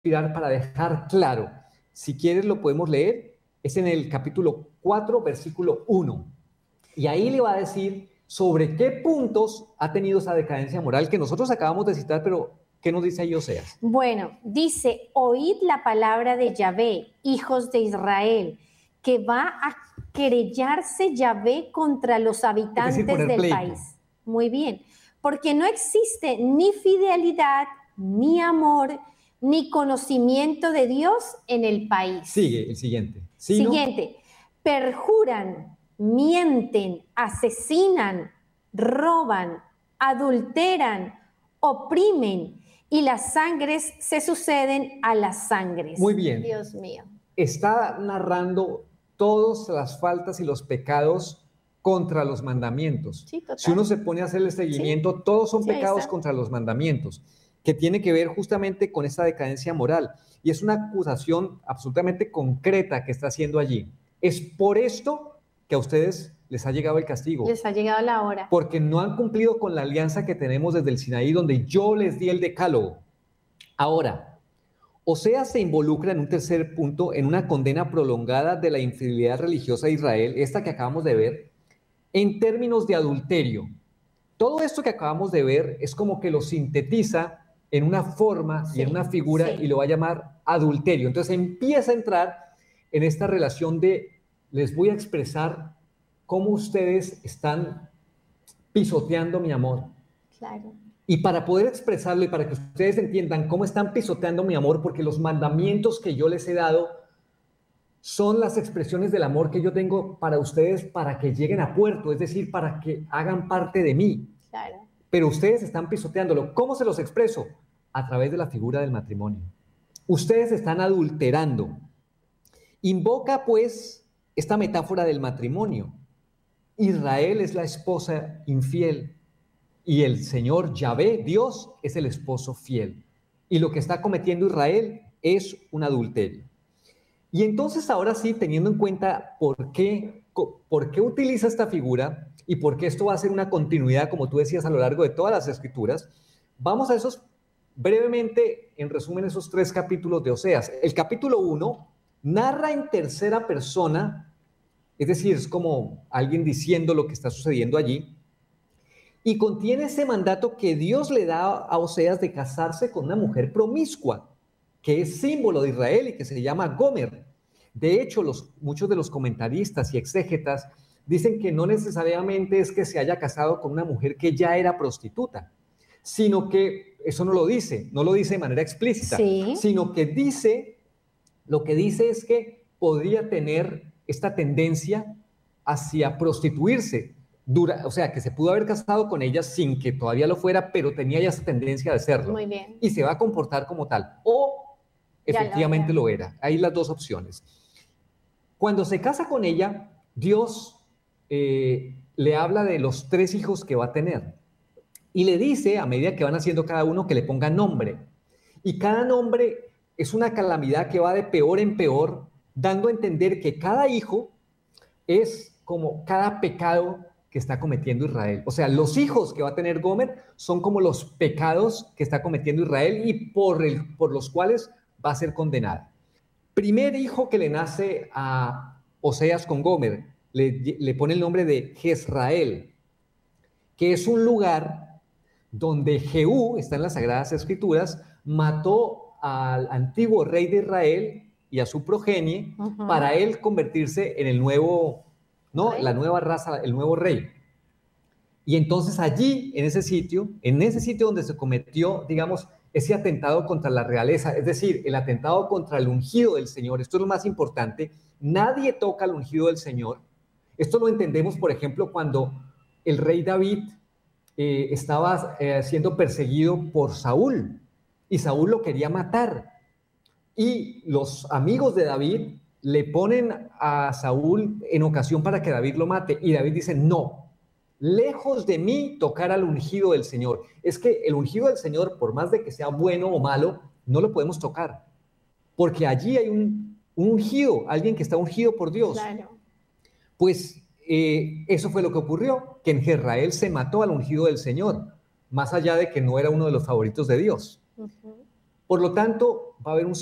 inspirar para dejar claro. Si quieres lo podemos leer, es en el capítulo 4, versículo 1. Y ahí le va a decir sobre qué puntos ha tenido esa decadencia moral que nosotros acabamos de citar, pero ¿qué nos dice ahí Oseas? Bueno, dice, oíd la palabra de Yahvé, hijos de Israel, que va a querellarse Yahvé contra los habitantes poner del pleito. país. Muy bien, porque no existe ni fidelidad, ni amor, ni conocimiento de Dios en el país. Sigue el siguiente. Siguiente, perjuran, mienten, asesinan, roban, adulteran, oprimen, y las sangres se suceden a las sangres. Muy bien. Dios mío. Está narrando todas las faltas y los pecados contra los mandamientos. Sí, total. Si uno se pone a hacer el seguimiento, Sí. todos son Sí, ahí pecados está. contra los mandamientos, que tiene que ver justamente con esta decadencia moral. Y es una acusación absolutamente concreta que está haciendo allí. Es por esto que a ustedes les ha llegado el castigo. Les ha llegado la hora. Porque no han cumplido con la alianza que tenemos desde el Sinaí, donde yo les di el decálogo. Ahora, Oseas se involucra en un tercer punto, en una condena prolongada de la infidelidad religiosa de Israel, esta que acabamos de ver, en términos de adulterio. Todo esto que acabamos de ver es como que lo sintetiza en una forma y en una figura y lo va a llamar adulterio. Entonces empieza a entrar en esta relación de les voy a expresar cómo ustedes están pisoteando mi amor. Claro. Y para poder expresarlo y para que ustedes entiendan cómo están pisoteando mi amor, porque los mandamientos que yo les he dado son las expresiones del amor que yo tengo para ustedes para que lleguen a puerto, es decir, para que hagan parte de mí. Claro. Pero ustedes están pisoteándolo. ¿Cómo se los expreso? A través de la figura del matrimonio. Ustedes están adulterando. Invoca, pues, esta metáfora del matrimonio. Israel es la esposa infiel y el Señor Yahvé, Dios, es el esposo fiel. Y lo que está cometiendo Israel es un adulterio. Y entonces ahora sí, teniendo en cuenta por qué utiliza esta figura y por qué esto va a ser una continuidad, como tú decías, a lo largo de todas las escrituras, vamos a esos brevemente, en resumen, esos 3 capítulos de Oseas. El capítulo 1 narra en tercera persona, es decir, es como alguien diciendo lo que está sucediendo allí, y contiene ese mandato que Dios le da a Oseas de casarse con una mujer promiscua, que es símbolo de Israel y que se llama Gomer. De hecho, muchos de los comentaristas y exégetas dicen que no necesariamente es que se haya casado con una mujer que ya era prostituta, sino que eso no lo dice de manera explícita, sino que lo que dice es que podría tener esta tendencia hacia prostituirse, o sea, que se pudo haber casado con ella sin que todavía lo fuera, pero tenía ya esa tendencia de serlo. Muy bien. Y se va a comportar como tal. O efectivamente lo era. Hay las dos opciones. Cuando se casa con ella, Dios le habla de los 3 hijos que va a tener. Y le dice, a medida que van haciendo cada uno, que le ponga nombre. Y cada nombre es una calamidad que va de peor en peor, dando a entender que cada hijo es como cada pecado que está cometiendo Israel. O sea, los hijos que va a tener Gomer son como los pecados que está cometiendo Israel y por los cuales va a ser condenada. Primer hijo que le nace a Oseas con Gomer, le pone el nombre de Jezrael, que es un lugar donde Jehú, está en las Sagradas Escrituras, mató al antiguo rey de Israel y a su progenie para él convertirse en el nuevo, ¿no? La nueva raza, el nuevo rey. Y entonces allí, en ese sitio donde se cometió, digamos, ese atentado contra la realeza, es decir, el atentado contra el ungido del Señor, esto es lo más importante, nadie toca al ungido del Señor. Esto lo entendemos, por ejemplo, cuando el rey David estaba siendo perseguido por Saúl, y Saúl lo quería matar. Y los amigos de David le ponen a Saúl en ocasión para que David lo mate. Y David dice, no, lejos de mí tocar al ungido del Señor. Es que el ungido del Señor, por más de que sea bueno o malo, no lo podemos tocar. Porque allí hay un ungido, alguien que está ungido por Dios. Claro. Pues eso fue lo que ocurrió, que en Jezreel se mató al ungido del Señor, más allá de que no era uno de los favoritos de Dios. Por lo tanto, va a haber un